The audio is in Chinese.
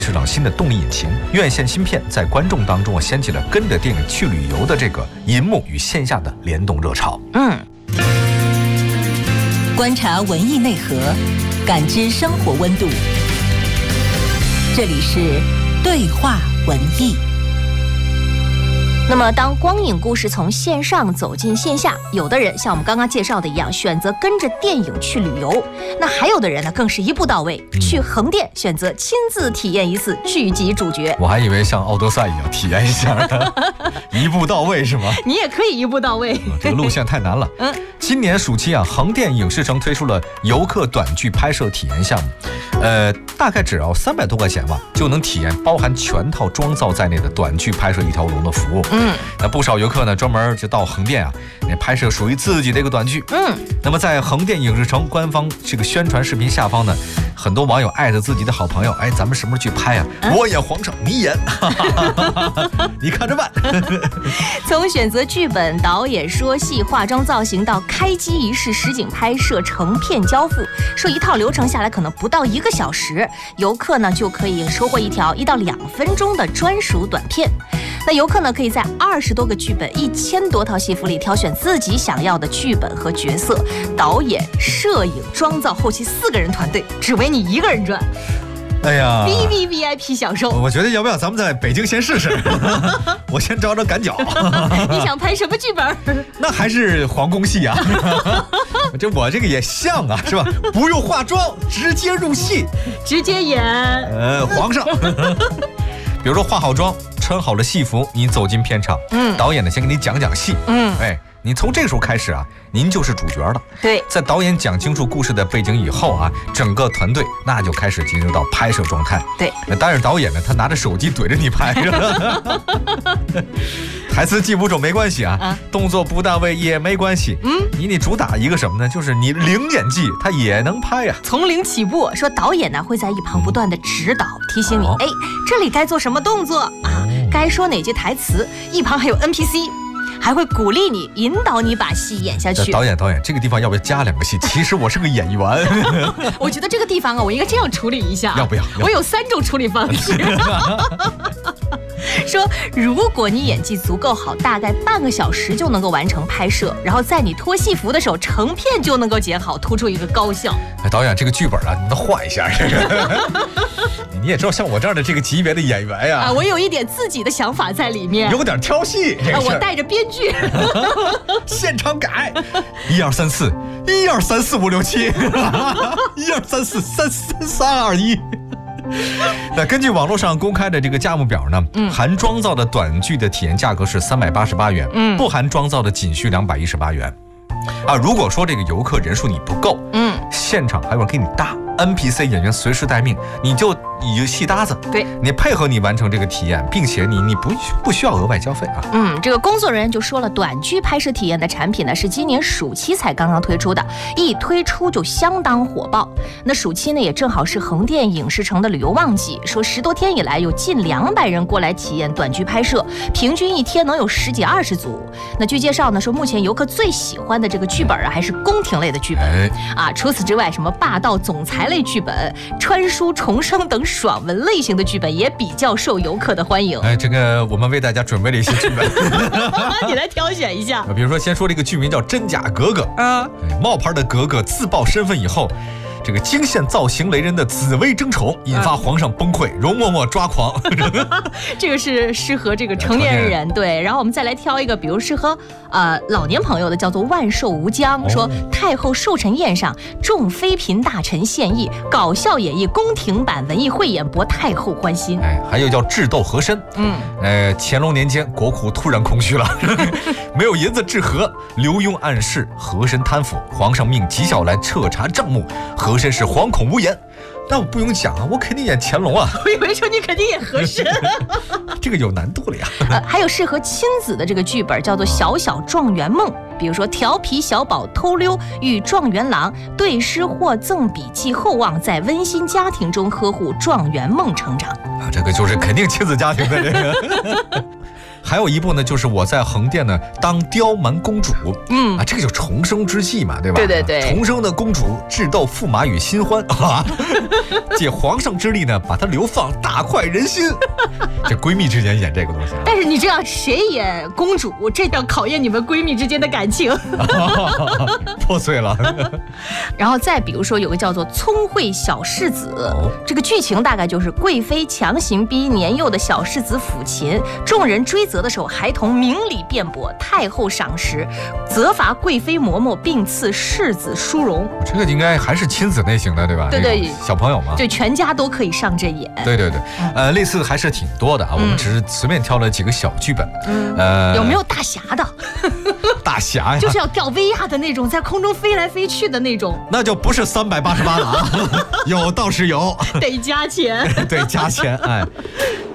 市场新的动力引擎，院线芯片在观众当中掀起了跟着电影去旅游的这个银幕与线下的联动热潮。 观察文艺内核，感知生活温度。这里是对话文艺。 那么当光影故事从线上走进线下，有的人像我们刚刚介绍的一样，选择跟着电影去旅游，那还有的人呢，更是一步到位，去横店选择亲自体验一次剧集主角。 我还以为像奥德赛一样体验一下一步到位是吗？ 你也可以一步到位， 这个路线太难了。今年暑期啊，横店影视城推出了游客短剧拍摄体验项目，大概只要300多块钱吧，就能体验包含全套妆造在内的短剧拍摄一条龙的服务。那不少游客呢，专门就到横店啊，拍摄属于自己的一个短剧。那么在横店影视城官方这个宣传视频下方呢，很多网友艾特自己的好朋友，咱们什么时候去拍啊？我演皇上，你演，你看着办。 从选择剧本、导演说戏、化妆造型到开机仪式、实景拍摄、成片交付，说一套流程下来可能不到1个小时，游客呢就可以收获一条1到2分钟的专属短片。那游客呢，可以在20多个剧本、1000多套戏服里挑选自己想要的剧本和角色，导演、摄影、妆造、后期4个人团队，只为你1个人赚。 哎呀 ，VIP 享受。 我觉得要不要咱们在北京先试试？我先找找赶脚。 你想拍什么剧本？ 那还是皇宫戏啊。我这个也像啊，是吧？不用化妆，直接入戏， 直接演。 皇上。比如说化好妆，穿好了戏服，你走进片场，导演呢先给你讲讲戏，你从这个时候开始啊，您就是主角了。 对， 在导演讲清楚故事的背景以后啊，整个团队那就开始进入到拍摄状态。对，但是导演呢，他拿着手机怼着你拍，台词记不住没关系啊，动作不到位也没关系。你主打一个什么呢？就是你零演技，他也能拍呀。 从零起步，说导演呢会在一旁不断的指导，提醒你，这里该做什么动作啊，该说哪句台词，一旁还有 NPC。还会鼓励你，引导你把戏演下去。 导演，这个地方要不要加2个戏？其实我是个演员。 我觉得这个地方啊，我应该这样处理一下。 要不要？ 我有3种处理方式。说，如果你演技足够好，大概半个小时就能够完成拍摄，然后在你脱戏服的时候，成片就能够剪好，突出一个高效。 导演，这个剧本啊，你能换一下？你也知道，像我这样的这个级别的演员呀， 我有一点自己的想法在里面， 有点挑戏。 我带着编剧， 现场改，1、2、3、4，1、2、3、4、5、6、7，1、2、3、4、3、2、1。那根据网络上公开的这个价目表呢，含妆造的短剧的体验价格是388元，不含妆造的仅需218元。如果说这个游客人数你不够，现场还有人给你搭 NPC 演员随时待命，你就戏搭子，对，你配合你完成这个体验，并且你不需要额外交费啊。 这个工作人员就说了，短剧拍摄体验的产品呢是今年暑期才刚刚推出的，一推出就相当火爆。那暑期呢也正好是横店影视城的旅游旺季，说10多天以来有近200人过来体验短剧拍摄，平均一天能有10几20组。那据介绍呢，说目前游客最喜欢的这个剧本啊，还是宫廷类的剧本除此之外，什么霸道总裁类剧本、穿书重生等爽文类型的剧本也比较受游客的欢迎。 这个我们为大家准备了一些剧本， 你来挑选一下。 比如说，先说这个剧名叫《真假格格》冒牌的格格自曝身份以后，这个惊现造型雷人的紫薇争宠，引发皇上崩溃，容嬷嬷抓狂。 这个是适合这个成年人，对。然后我们再来挑一个，比如适合老年朋友的，叫做《万寿无疆》，说太后寿辰宴上，众妃嫔大臣献艺，搞笑演绎宫廷版文艺汇演，博太后欢心。 还有叫智斗和珅，乾隆年间国库突然空虚了，没有银子治和，刘墉暗示和珅贪腐，皇上命纪晓岚彻查账目，和珅是惶恐无言。那我不用讲啊，我肯定演乾隆啊。 我以为说你肯定演和珅。 这个有难度了呀。 还有适合亲子的这个剧本，叫做《小小状元梦》。比如说，调皮小宝偷溜与状元郎对诗或赠笔记厚望，在温馨家庭中呵护状元梦成长。 这个就是肯定亲子家庭的这个。 还有一部呢，就是我在横店呢当刁蛮公主。这个就重生之计嘛，对吧？ 对， 重生的公主智斗驸马与新欢啊，借皇上之力呢，把她流放，大快人心。这闺蜜之间演这个东西， 但是你这样谁演公主，这要考验你们闺蜜之间的感情。 破碎了。 然后再比如说有个叫做聪慧小世子，这个剧情大概就是贵妃强行逼年幼的小世子抚琴，众人追责的时候，孩童明理辩驳，太后赏识，责罚贵妃嬷嬷，并赐世子殊荣。 这个应该还是亲子类型的，对吧？ 对， 小朋友嘛， 就全家都可以上阵演。 对，类似还是挺多的啊。我们只是随便挑了几个小剧本。 有没有大侠的？ 大侠呀， 就是要吊威亚的那种，在空中飞来飞去的那种。 那就不是388了啊，有倒是有， 得加钱。 对，加钱，哎。